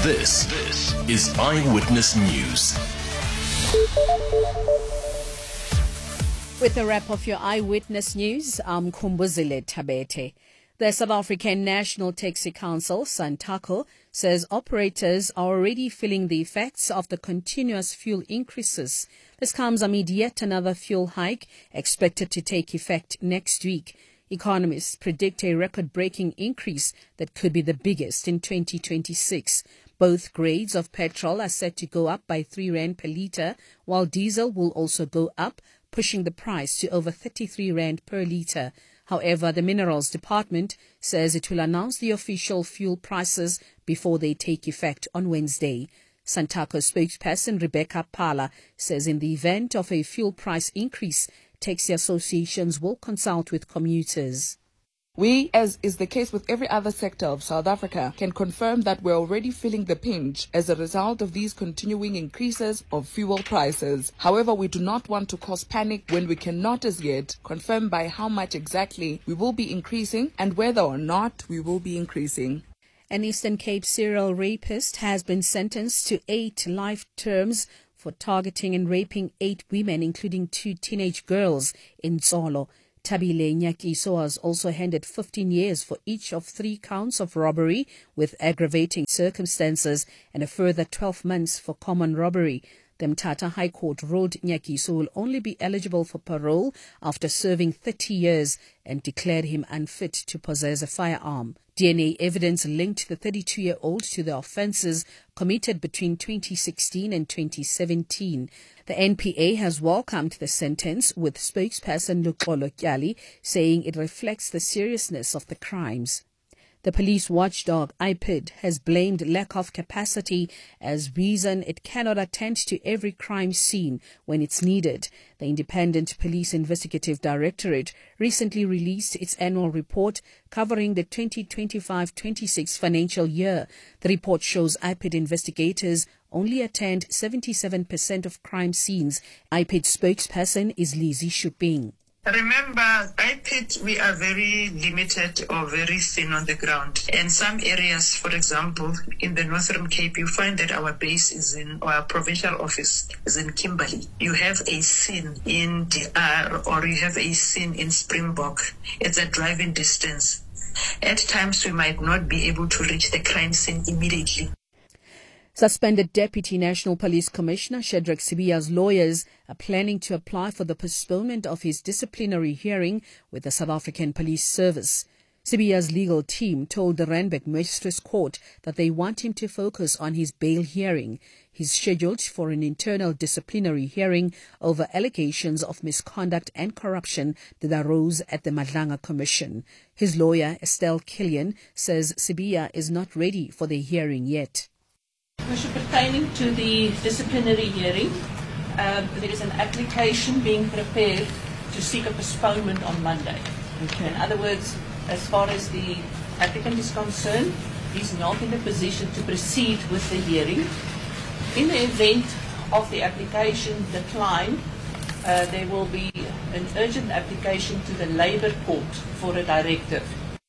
This is Eyewitness News. With a wrap of your Eyewitness News, I'm Kumbuzile Tabete. The South African National Taxi Council, SANTACO, says operators are already feeling the effects of the continuous fuel increases. This comes amid yet another fuel hike expected to take effect next week. Economists predict a record-breaking increase that could be the biggest in 2026. Both grades of petrol are set to go up by 3 rand per litre, while diesel will also go up, pushing the price to over 33 rand per litre. However, the Minerals Department says it will announce the official fuel prices before they take effect on Wednesday. SANTACO spokesperson Rebecca Pala says in the event of a fuel price increase, taxi associations will consult with commuters. We, as is the case with every other sector of South Africa, can confirm that we're already feeling the pinch as a result of these continuing increases of fuel prices. However, we do not want to cause panic when we cannot as yet confirm by how much exactly we will be increasing and whether or not we will be increasing. An Eastern Cape serial rapist has been sentenced to 8 life terms for targeting and raping 8 women, including 2 teenage girls in Tsolo. Tabile Nyakiso was also handed 15 years for each of 3 counts of robbery with aggravating circumstances and a further 12 months for common robbery. The Mthatha High Court ruled Nyakiso will only be eligible for parole after serving 30 years and declared him unfit to possess a firearm. DNA evidence linked the 32-year-old to the offences committed between 2016 and 2017. The NPA has welcomed the sentence, with spokesperson Luxolo Kyali saying it reflects the seriousness of the crimes. The police watchdog IPID has blamed lack of capacity as reason it cannot attend to every crime scene when it's needed. The Independent Police Investigative Directorate recently released its annual report covering the 2025-26 financial year. The report shows IPID investigators only attend 77% of crime scenes. IPID spokesperson is Lizzie Shuping. Remember, IPID, we are very limited or very thin on the ground. In some areas, for example, in the Northern Cape, you find that our base is in, our provincial office is in Kimberley. You have a scene in DR or you have a scene in Springbok. It's a driving distance. At times, we might not be able to reach the crime scene immediately. Suspended Deputy National Police Commissioner Shadrack Sibiya's lawyers are planning to apply for the postponement of his disciplinary hearing with the South African Police Service. Sibiya's legal team told the Randburg Magistrates Court that they want him to focus on his bail hearing. He's scheduled for an internal disciplinary hearing over allegations of misconduct and corruption that arose at the Madlanga Commission. His lawyer, Estelle Killian, says Sibiya is not ready for the hearing yet. Pertaining to the disciplinary hearing, there is an application being prepared to seek a postponement on Monday. Okay. In other words, as far as the applicant is concerned, he's not in a position to proceed with the hearing. In the event of the application decline, there will be an urgent application to the Labour Court for a directive.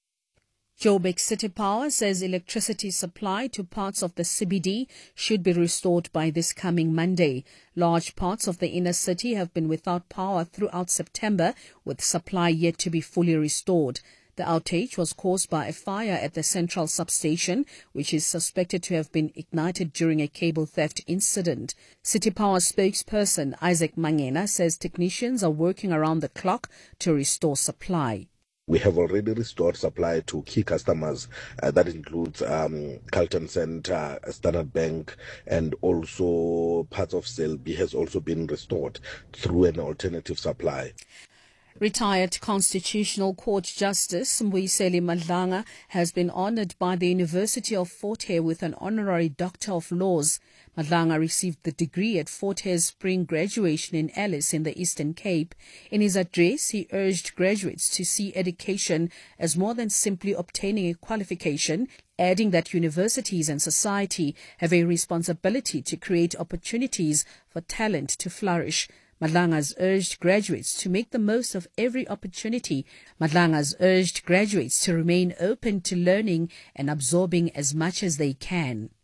Joburg City Power says electricity supply to parts of the CBD should be restored by this coming Monday. Large parts of the inner city have been without power throughout September, with supply yet to be fully restored. The outage was caused by a fire at the central substation, which is suspected to have been ignited during a cable theft incident. City Power spokesperson Isaac Mangena says technicians are working around the clock to restore supply. We have already restored supply to key customers. That includes Carlton Center, Standard Bank, and also parts of Selby has also been restored through an alternative supply. Retired Constitutional Court Justice Mbuyiseli Madlanga has been honored by the University of Fort Hare with an honorary Doctor of Laws. Madlanga received the degree at Fort Hare's spring graduation in Alice in the Eastern Cape. In his address, he urged graduates to see education as more than simply obtaining a qualification, adding that universities and society have a responsibility to create opportunities for talent to flourish. Madlanga has urged graduates to make the most of every opportunity. Madlanga has urged graduates to remain open to learning and absorbing as much as they can.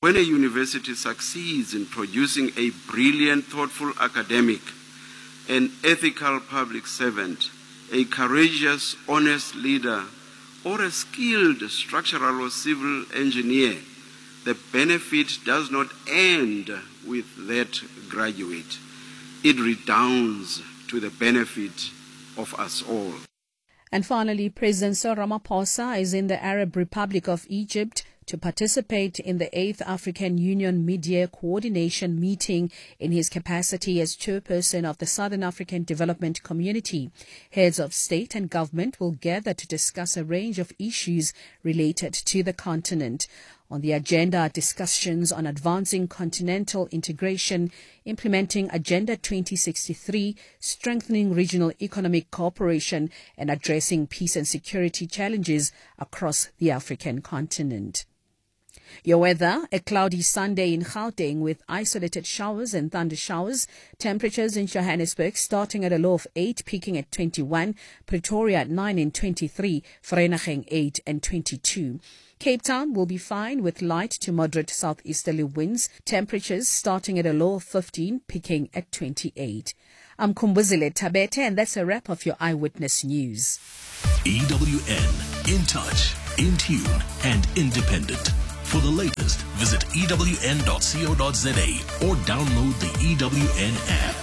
When a university succeeds in producing a brilliant, thoughtful academic, an ethical public servant, a courageous, honest leader, or a skilled structural or civil engineer, the benefit does not end with that graduate. It redounds to the benefit of us all. And finally, President Cyril Ramaphosa is in the Arab Republic of Egypt to participate in the 8th African Union Mid-Year Coordination Meeting in his capacity as chairperson of the Southern African Development Community. Heads of state and government will gather to discuss a range of issues related to the continent. On the agenda are discussions on advancing continental integration, implementing Agenda 2063, strengthening regional economic cooperation, and addressing peace and security challenges across the African continent. Your weather, a cloudy Sunday in Gauteng with isolated showers and thunder showers. Temperatures in Johannesburg starting at a low of 8, peaking at 21. Pretoria at 9 and 23. Vereeniging 8 and 22. Cape Town will be fine with light to moderate southeasterly winds. Temperatures starting at a low of 15, peaking at 28. I'm Kumbuzile Tabete, and that's a wrap of your Eyewitness News. EWN, in touch, in tune, and independent. For the latest, visit ewn.co.za or download the EWN app.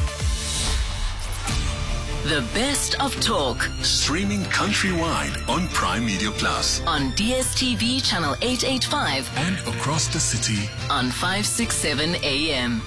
The best of talk. Streaming countrywide on Prime Media Plus. On DSTV channel 885. And across the city on 567 AM.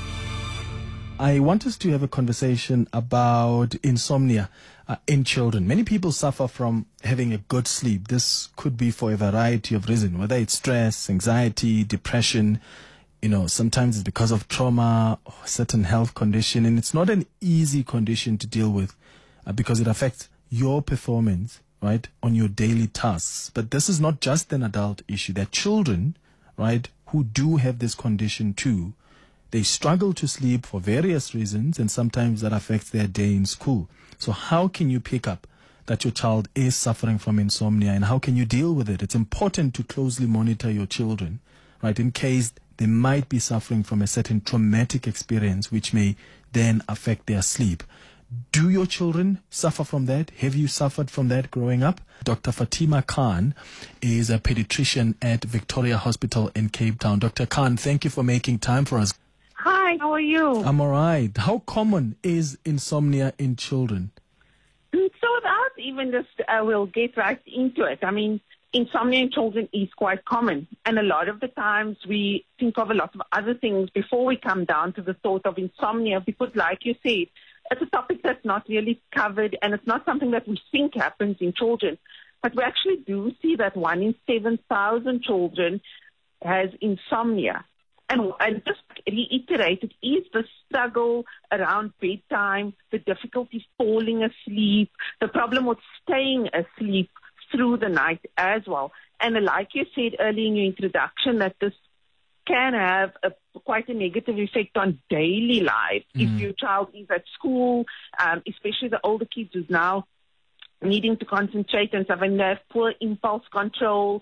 I want us to have a conversation about insomnia in children. Many people suffer from having a good sleep. This could be for a variety of reasons, whether it's stress, anxiety, depression. Sometimes it's because of trauma or a certain health condition. And it's not an easy condition to deal with because it affects your performance, right, on your daily tasks. But this is not just an adult issue. There are children, right, who do have this condition too. They struggle to sleep for various reasons, and sometimes that affects their day in school. So how can you pick up that your child is suffering from insomnia, and how can you deal with it? It's important to closely monitor your children, right, in case they might be suffering from a certain traumatic experience which may then affect their sleep. Do your children suffer from that? Have you suffered from that growing up? Dr. Fatima Khan is a pediatrician at Victoria Hospital in Cape Town. Dr. Khan, thank you for making time for us. Hi, how are you? I'm all right. How common is insomnia in children? So without even just, we'll get right into it. I mean, insomnia in children is quite common. And a lot of the times we think of a lot of other things before we come down to the thought of insomnia because, like you said, it's a topic that's not really covered and it's not something that we think happens in children. But we actually do see that 1 in 7,000 children has insomnia. And just reiterate, it is the struggle around bedtime, the difficulty falling asleep, the problem with staying asleep through the night as well. And like you said earlier in your introduction, that this can have quite a negative effect on daily life. If your child is at school, especially the older kids who's now needing to concentrate and stuff, and they have poor impulse control,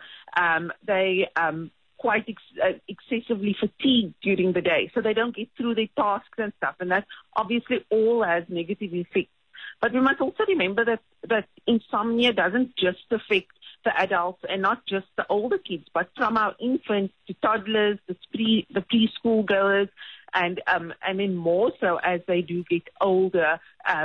they quite excessively fatigued during the day, so they don't get through their tasks and stuff, and that obviously all has negative effects. But we must also remember that insomnia doesn't just affect the adults and not just the older kids, but from our infants to toddlers, the preschool goers, and then more so as they do get older,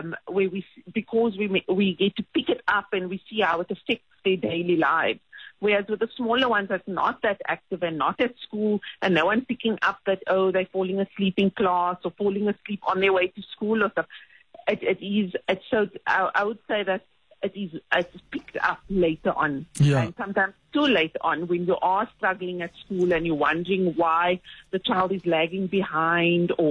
because we get to pick it up and we see how it affects their daily lives. Whereas with the smaller ones that's not that active and not at school and no one picking up that, they're falling asleep in class or falling asleep on their way to school or stuff. I would say that it's picked up later on. Yeah. And sometimes too late on when you are struggling at school and you're wondering why the child is lagging behind or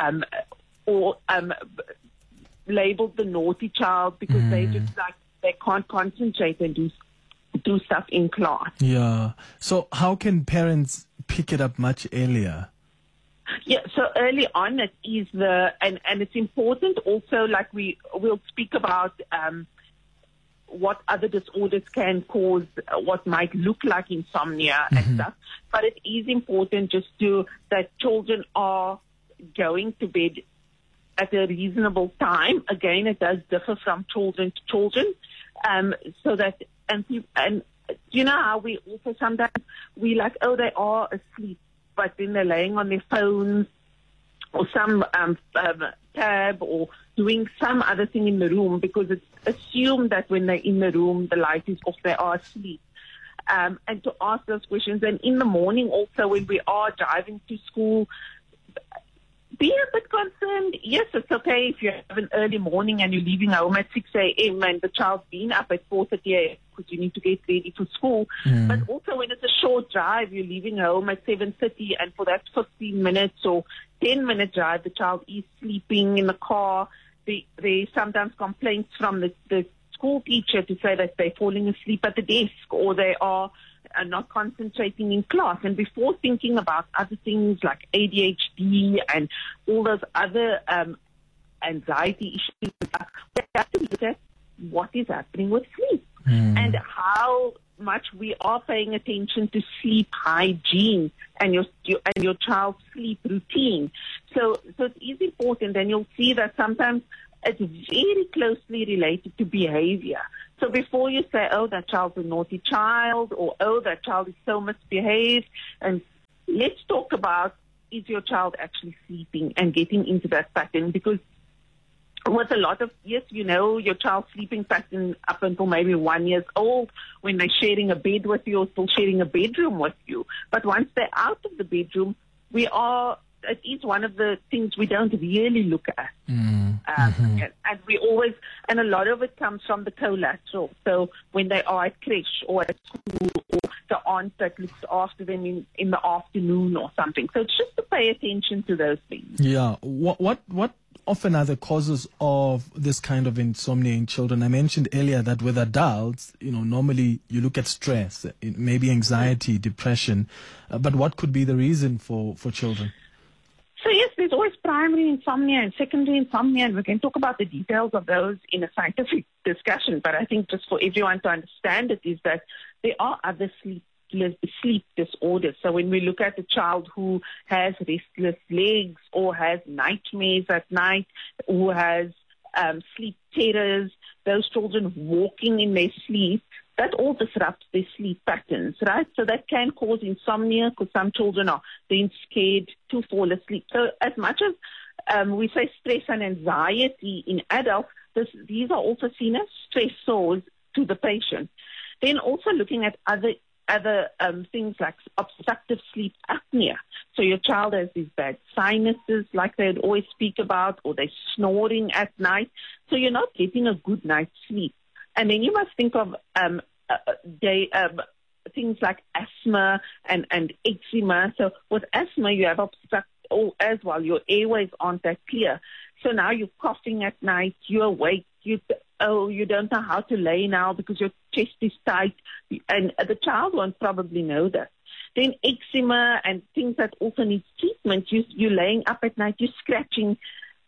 labeled the naughty child because they just they can't concentrate and do stuff in class. Yeah. So how can parents pick it up much earlier? Yeah, so early on it is and it's important also, like we'll speak about what other disorders can cause what might look like insomnia and stuff. But it is important just that children are going to bed at a reasonable time. Again, it does differ from children to children. So that, and you know how we also sometimes we like, oh, they are asleep, but then they're laying on their phones or some tab or doing some other thing in the room, because it's assumed that when they're in the room, the light is off, they are asleep. And to ask those questions. And in the morning also, when we are driving to school, be a bit concerned. Yes, it's okay if you have an early morning and you're leaving home at 6 a.m. and the child's been up at 4:30 a.m. because you need to get ready for school. But also when it's a short drive, you're leaving home at 7:30, and for that 15 minutes or 10-minute drive, the child is sleeping in the car. There's sometimes complaints from the school teacher to say that they're falling asleep at the desk or they are not concentrating in class. And before thinking about other things like ADHD and all those other anxiety issues, we have to look at what is happening with sleep and how much we are paying attention to sleep hygiene and your child's sleep routine. So it is important, and you'll see that sometimes it's very closely related to behavior. So before you say, oh, that child's a naughty child, or oh, that child is so misbehaved, and let's talk about, is your child actually sleeping and getting into that pattern? Because with a lot of, yes, you know, your child's sleeping pattern up until maybe 1 year old when they're sharing a bed with you or still sharing a bedroom with you. But once they're out of the bedroom, it is one of the things we don't really look at. And we always, and a lot of it comes from the collateral. So when they are at creche or at school, or the aunt that looks after them in the afternoon or something. So it's just to pay attention to those things. Yeah. What often are the causes of this kind of insomnia in children? I mentioned earlier that with adults, normally you look at stress, maybe anxiety, depression, but what could be the reason for children? So yes, there's always primary insomnia and secondary insomnia, and we can talk about the details of those in a scientific discussion. But I think just for everyone to understand it is that there are other sleep disorders. So when we look at a child who has restless legs or has nightmares at night, who has sleep terrors, those children walking in their sleep, that all disrupts their sleep patterns, right? So that can cause insomnia because some children are then scared to fall asleep. So as much as we say stress and anxiety in adults, these are also seen as stressors to the patient. Then also looking at other things like obstructive sleep apnea. So your child has these bad sinuses like they'd always speak about, or they're snoring at night. So you're not getting a good night's sleep. And then you must think of things like asthma and eczema. So with asthma, you have as well. Your airways aren't that clear. So now you're coughing at night, you're awake, you don't know how to lay now because your chest is tight, and the child won't probably know that. Then eczema and things that also need treatment. You're laying up at night, you're scratching.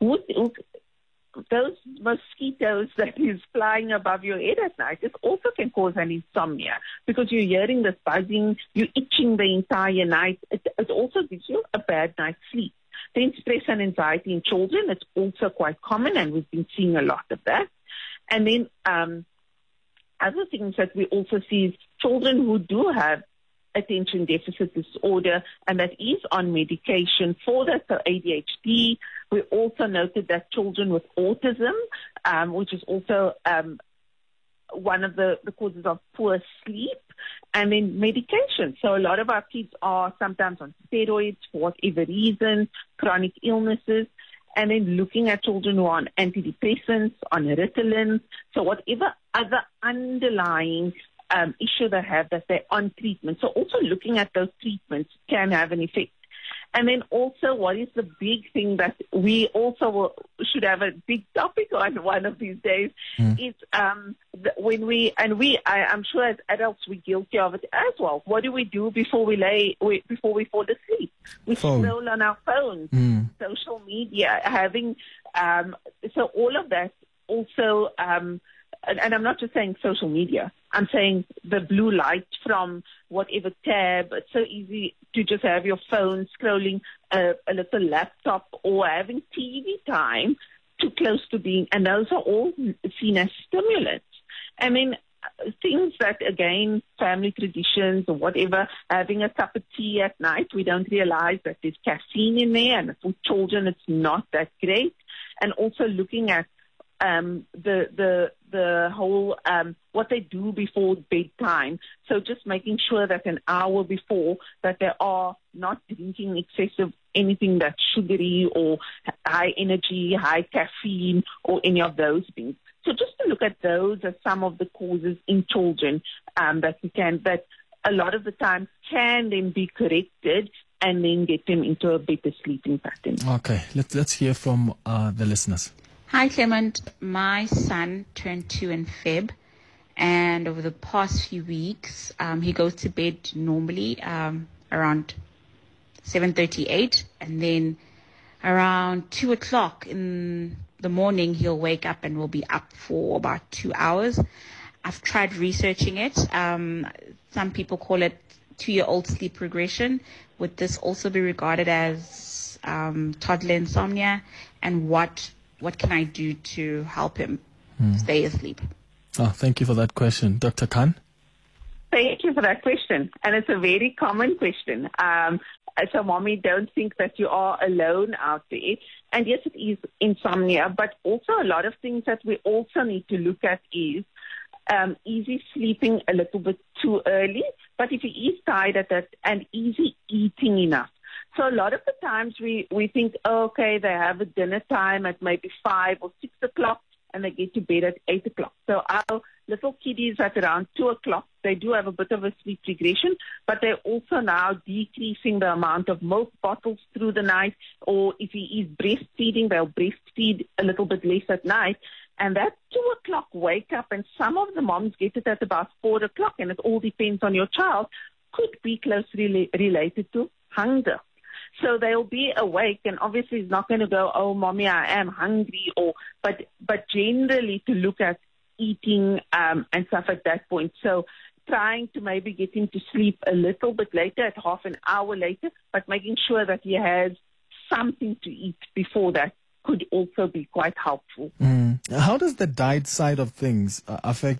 Those mosquitoes that is flying above your head at night, it also can cause an insomnia because you're hearing this buzzing, you're itching the entire night. It also gives you a bad night's sleep. Then stress and anxiety in children, it's also quite common, and we've been seeing a lot of that. And then other things that we also see is children who do have attention deficit disorder, and that is on medication for that, so ADHD. We also noted that children with autism, which is also one of the causes of poor sleep, and then medication. So a lot of our kids are sometimes on steroids for whatever reason, chronic illnesses, and then looking at children who are on antidepressants, on Ritalin, so whatever other underlying issue they have that they're on treatment. So also looking at those treatments can have an effect. And then also what is the big thing that we also should have a big topic on one of these days is I'm sure as adults we're guilty of it as well. What do we do before we fall asleep? We scroll on our phones, social media, having so all of that also and I'm not just saying social media, I'm saying the blue light from whatever tab. It's so easy to just have your phone scrolling a little laptop or having TV time too close to being, and those are all seen as stimulants. I mean, things that, again, family traditions or whatever, having a cup of tea at night, we don't realize that there's caffeine in there, and for children it's not that great. And also looking at the whole what they do before bedtime. So just making sure that an hour before that they are not drinking excessive anything that's sugary or high energy, high caffeine, or any of those things. So just to look at those as some of the causes in children that a lot of the time can then be corrected and then get them into a better sleeping pattern. Okay, let's hear from the listeners. Hi, Clement. My son turned 2 in Feb, and over the past few weeks, he goes to bed normally around 7:38, and then around 2 o'clock in the morning, he'll wake up and will be up for about 2 hours. I've tried researching it. Some people call it 2-year-old sleep regression. Would this also be regarded as toddler insomnia? And what can I do to help him stay asleep? Oh, thank you for that question. Dr. Khan? Thank you for that question. And it's a very common question. So, Mommy, don't think that you are alone out there. And yes, it is insomnia, but also a lot of things that we also need to look at is easy sleeping a little bit too early, but if he is tired at that, and easy eating enough. So a lot of the times we think, okay, they have a dinner time at maybe 5 or 6 o'clock, and they get to bed at 8 o'clock. So our little kiddies at around 2 o'clock, they do have a bit of a sleep regression, but they're also now decreasing the amount of milk bottles through the night, or if he is breastfeeding, they'll breastfeed a little bit less at night. And that 2 o'clock wake up, and some of the moms get it at about 4 o'clock, and it all depends on your child, could be closely related to hunger. So they'll be awake, and obviously it's not going to go, oh, Mommy, I am hungry, but generally to look at eating and stuff at that point. So trying to maybe get him to sleep a little bit later, at half an hour later, but making sure that he has something to eat before that could also be quite helpful. How does the diet side of things affect,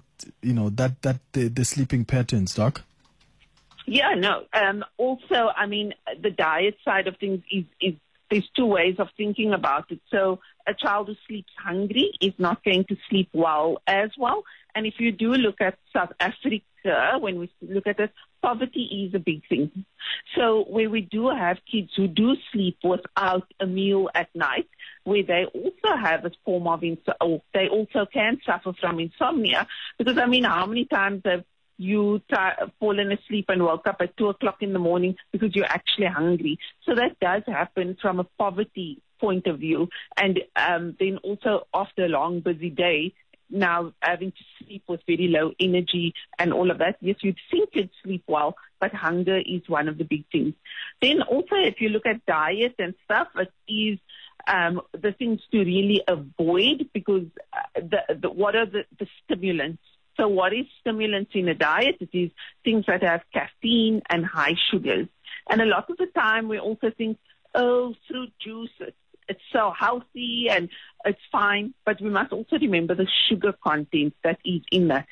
the sleeping patterns, Doc? Yeah, no. Also, I mean, the diet side of things is there's two ways of thinking about it. So a child who sleeps hungry is not going to sleep well as well. And if you do look at South Africa, when we look at it, poverty is a big thing. So where we do have kids who do sleep without a meal at night, where they also have a form of they also can suffer from insomnia. Because, I mean, how many times have you fallen asleep and woke up at 2 o'clock in the morning because you're actually hungry? So that does happen from a poverty point of view. And then also after a long, busy day, now having to sleep with very low energy and all of that. Yes, you'd think you'd sleep well, but hunger is one of the big things. Then also, if you look at diet and stuff, it is the things to really avoid, because what are the stimulants? So what is stimulants in a diet? It is things that have caffeine and high sugars. And a lot of the time we also think, oh, fruit juice, it's so healthy and it's fine. But we must also remember the sugar content that is in that.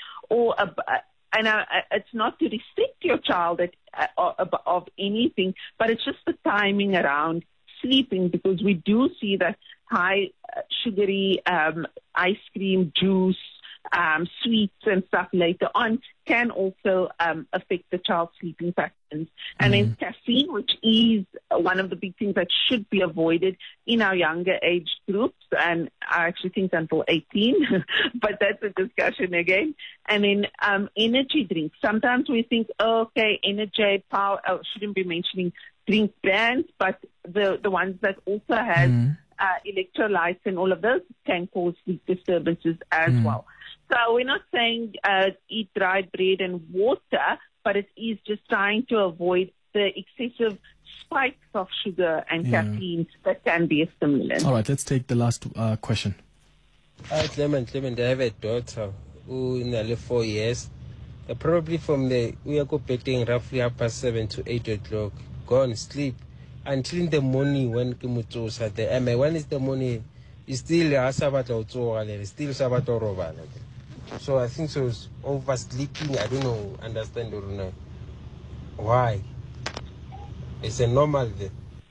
It's not to restrict your child of anything, but it's just the timing around sleeping, because we do see that high sugary ice cream, juice, sweets and stuff later on can also affect the child's sleeping patterns. And then caffeine, which is one of the big things that should be avoided in our younger age groups, and I actually think until 18, but that's a discussion again. And then energy drinks. Sometimes we think, energy, power, shouldn't be mentioning drink brands, but the ones that also have electrolytes and all of those can cause sleep disturbances as well. So we're not saying eat dry bread and water, but it is just trying to avoid the excessive spikes of sugar and caffeine that can be a stimulant. All right, let's take the last question. Hi, Clement. I have a daughter in 4 years. Probably from the we are competing roughly up past 7 to 8 o'clock. Gone sleep until in the morning when Kimutos at the when is the morning? It's still still Sabato. So I think so it's oversleeping. I don't know, understand or not. Why? It's a normal day.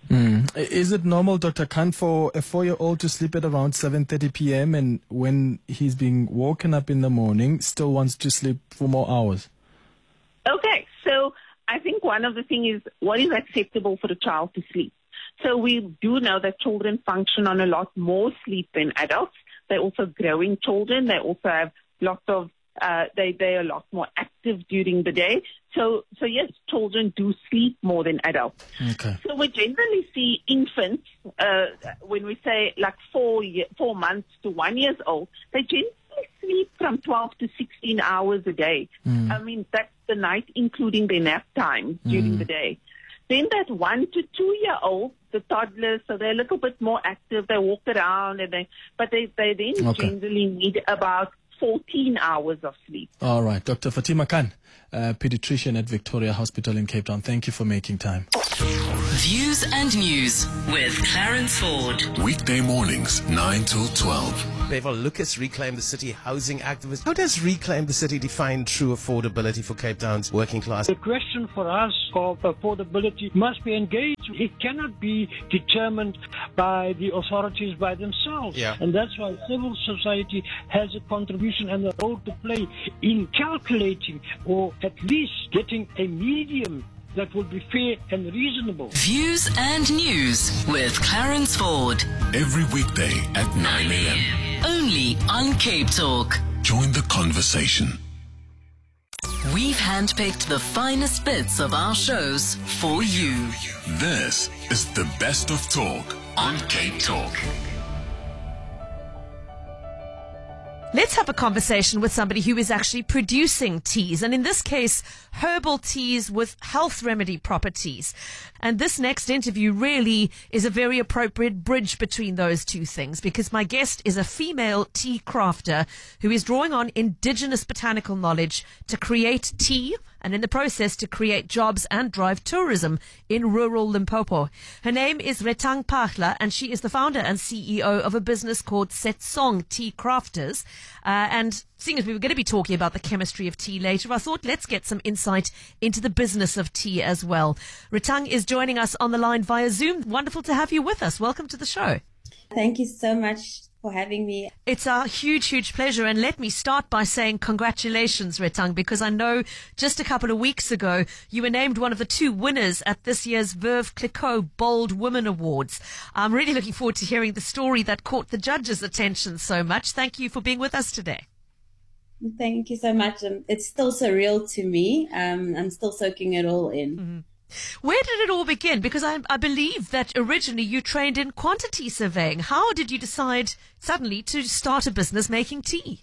Is it normal, Dr. Khan, for a 4-year-old to sleep at around 7:30 p.m. and when he's being woken up in the morning, still wants to sleep for more hours? Okay, so I think one of the things is what is acceptable for a child to sleep. So we do know that children function on a lot more sleep than adults. They're also growing children. They also have lots of they're a lot more active during the day. So yes, children do sleep more than adults. Okay. So we generally see infants, when we say like 4 months to 1 year old, they generally sleep from 12 to 16 hours a day. I mean, that's the night, including their nap time during the day. Then that 1 to 2 year old, the toddlers, so they're a little bit more active. They walk around, but they then generally need about 14 hours of sleep. All right. Dr. Fatima Khan, pediatrician at Victoria Hospital in Cape Town. Thank you for making time. Views and News with Clarence Ford. Weekday mornings, 9 till 12. Bevel Lucas, Reclaim the City housing activist. How does Reclaim the City define true affordability for Cape Town's working class? The question for us of affordability must be engaged. It cannot be determined by the authorities by themselves. Yeah. And that's why civil society has a contribution and a role to play in calculating or at least getting a medium that will be fair and reasonable. Views and News with Clarence Ford. Every weekday at 9 a.m. Only on Cape Talk. Join the conversation. We've handpicked the finest bits of our shows for you. This is the best of talk on Cape Talk. Let's have a conversation with somebody who is actually producing teas, and in this case, herbal teas with health remedy properties. And this next interview really is a very appropriate bridge between those two things, because my guest is a female tea crafter who is drawing on indigenous botanical knowledge to create tea, and in the process to create jobs and drive tourism in rural Limpopo. Her name is Retang Pahla, and she is the founder and CEO of a business called Setsong Tea Crafters. And seeing as we were going to be talking about the chemistry of tea later, I thought let's get some insight into the business of tea as well. Retang is joining us on the line via Zoom. Wonderful to have you with us. Welcome to the show. Thank you so much for having me. It's a huge, huge pleasure. And let me start by saying congratulations, Retang, because I know just a couple of weeks ago, you were named one of the 2 winners at this year's Veuve Clicquot Bold Women Awards. I'm really looking forward to hearing the story that caught the judges' attention so much. Thank you for being with us today. Thank you so much. It's still surreal to me. I'm still soaking it all in. Mm-hmm. Where did it all begin? Because I believe that originally you trained in quantity surveying. How did you decide suddenly to start a business making tea?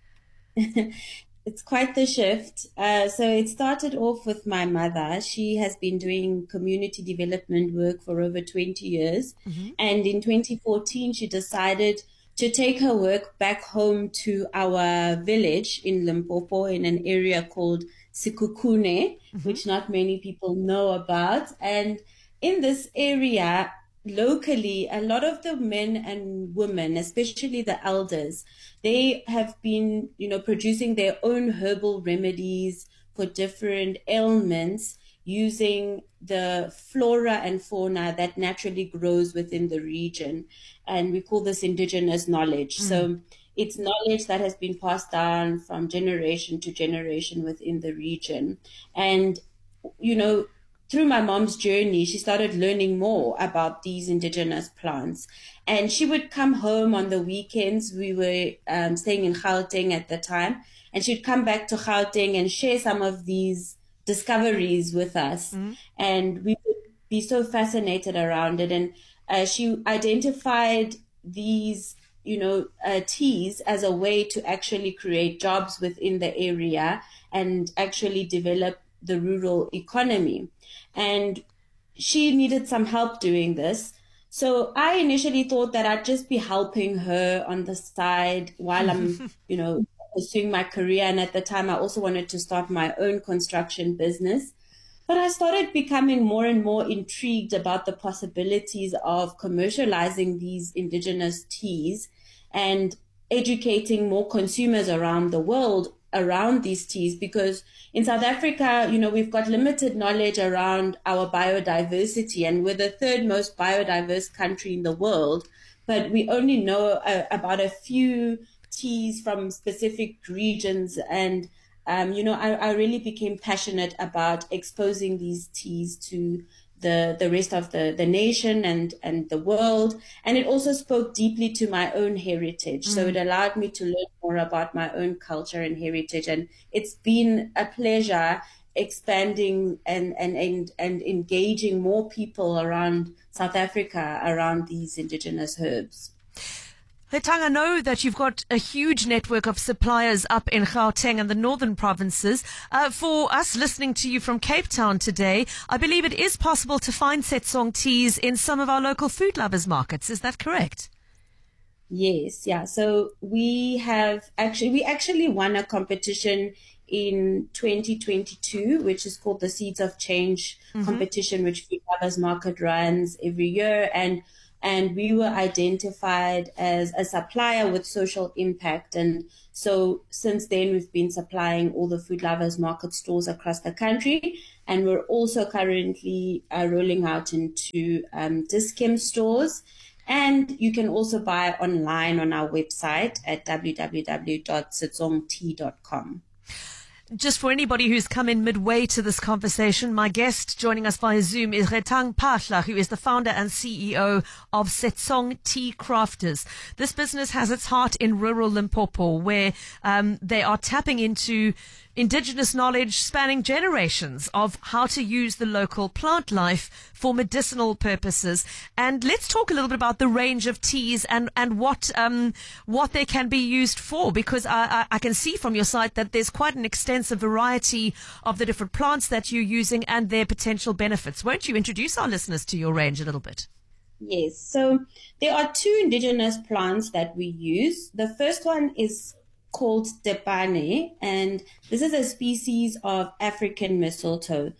It's quite the shift. So it started off with my mother. She has been doing community development work for over 20 years. Mm-hmm. And in 2014, she decided to take her work back home to our village in Limpopo in an area called Sikukune, which not many people know about. And in this area, locally, a lot of the men and women, especially the elders, they have been, producing their own herbal remedies for different ailments using the flora and fauna that naturally grows within the region. And we call this indigenous knowledge. So it's knowledge that has been passed down from generation to generation within the region. And, through my mom's journey, she started learning more about these indigenous plants. And she would come home on the weekends. We were staying in Gauteng at the time. And she'd come back to Gauteng and share some of these discoveries with us. And we would be so fascinated around it. And she identified these teas as a way to actually create jobs within the area and actually develop the rural economy. And she needed some help doing this. So I initially thought that I'd just be helping her on the side while I'm, pursuing my career. And at the time, I also wanted to start my own construction business. But I started becoming more and more intrigued about the possibilities of commercializing these indigenous teas and educating more consumers around the world around these teas, because in South Africa, we've got limited knowledge around our biodiversity, and we're the third most biodiverse country in the world, but we only know about a few teas from specific regions. And I really became passionate about exposing these teas to the rest of the nation and the world. And it also spoke deeply to my own heritage. So it allowed me to learn more about my own culture and heritage. And it's been a pleasure expanding and engaging more people around South Africa around these indigenous herbs. Retang, I know that you've got a huge network of suppliers up in Gauteng and the northern provinces. For us listening to you from Cape Town today, I believe it is possible to find Setsong teas in some of our local food lovers markets. Is that correct? Yes, yeah. So we actually won a competition in 2022, which is called the Seeds of Change competition, which Food Lovers Market runs every year. And we were identified as a supplier with social impact. And so since then, we've been supplying all the Food Lovers Market stores across the country. And we're also currently rolling out into Dis-Chem stores. And you can also buy online on our website at www.setsongtea.com. Just for anybody who's come in midway to this conversation, my guest joining us via Zoom is Retang Phahla, who is the founder and CEO of Setsong Tea Crafters. This business has its heart in rural Limpopo, where they are tapping into indigenous knowledge spanning generations of how to use the local plant life for medicinal purposes. And let's talk a little bit about the range of teas and what they can be used for, because I can see from your site that there's quite an extensive variety of the different plants that you're using and their potential benefits. Won't you introduce our listeners to your range a little bit? Yes. So there are two indigenous plants that we use. The first one is called Tepane, and this is a species of African mistletoe.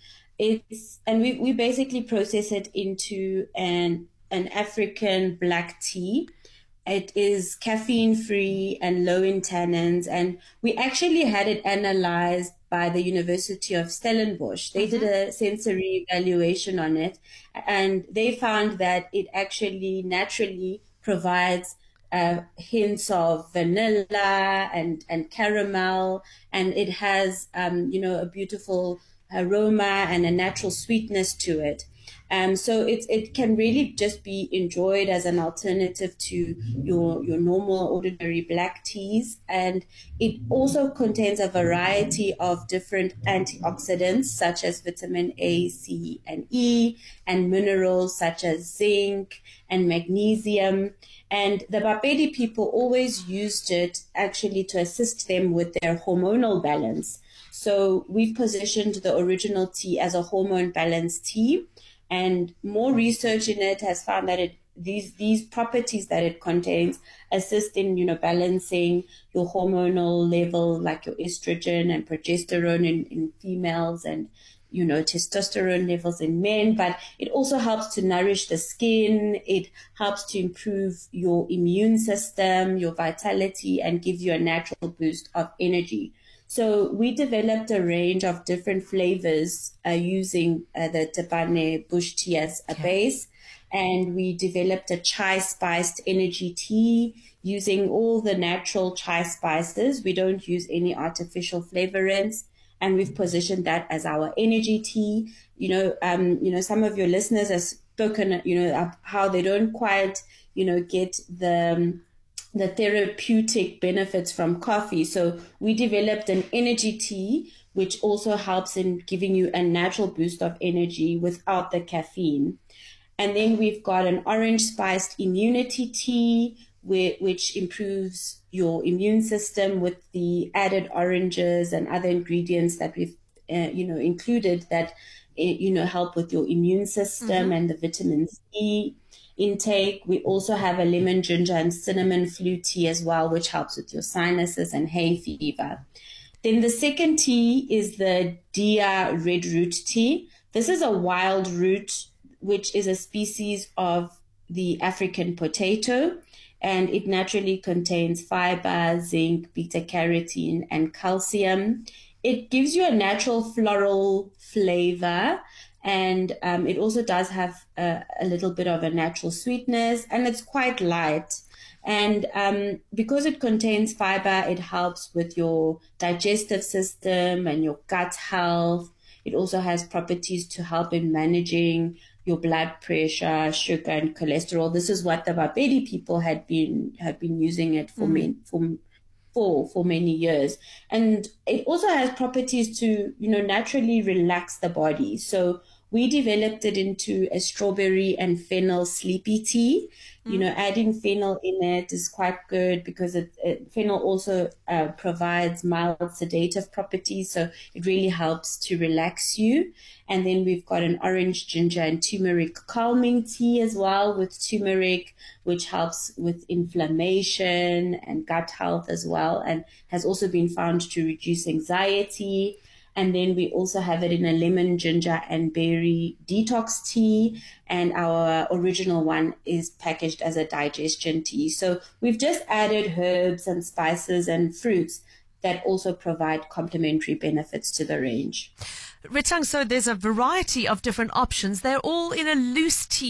We basically process it into an African black tea. It is caffeine free and low in tannins, and we actually had it analyzed by the University of Stellenbosch. They did a sensory evaluation on it, and they found that it actually naturally provides hints of vanilla and caramel, and it has a beautiful aroma and a natural sweetness to it. So it can really just be enjoyed as an alternative to your normal ordinary black teas. And it also contains a variety of different antioxidants such as vitamin A, C, and E, and minerals such as zinc and magnesium. And the Bapedi people always used it actually to assist them with their hormonal balance. So we've positioned the original tea as a hormone balanced tea. And more research in it has found that these properties that it contains assist in, balancing your hormonal level, like your estrogen and progesterone in females, and, testosterone levels in men. But it also helps to nourish the skin. It helps to improve your immune system, your vitality, and give you a natural boost of energy. So we developed a range of different flavors using the Tepane bush tea as a base. And we developed a chai-spiced energy tea using all the natural chai spices. We don't use any artificial flavorants. And we've positioned that as our energy tea. Some of your listeners have spoken, of how they don't quite, get the therapeutic benefits from coffee. So we developed an energy tea, which also helps in giving you a natural boost of energy without the caffeine. And then we've got an orange spiced immunity tea, which improves your immune system with the added oranges and other ingredients that we've, included that, help with your immune system and the vitamin C. intake. We also have a lemon, ginger, and cinnamon flue tea as well, which helps with your sinuses and hay fever. Then the second tea is the Dia red root tea. This is a wild root, which is a species of the African potato, and it naturally contains fiber, zinc, beta-carotene, and calcium. It gives you a natural floral flavor, and it also does have a little bit of a natural sweetness, and it's quite light. And because it contains fiber, it helps with your digestive system and your gut health. It also has properties to help in managing your blood pressure, sugar, and cholesterol. This is what the Bapedi people have been using it for many years. And it also has properties to, naturally relax the body. So we developed it into a strawberry and fennel sleepy tea. Adding fennel in it is quite good because fennel also provides mild sedative properties. So it really helps to relax you. And then we've got an orange, ginger, and turmeric calming tea as well with turmeric, which helps with inflammation and gut health as well, and has also been found to reduce anxiety. And then we also have it in a lemon, ginger, and berry detox tea. And our original one is packaged as a digestion tea. So we've just added herbs and spices and fruits that also provide complementary benefits to the range. Ritang, so there's a variety of different options. They're all in a loose tea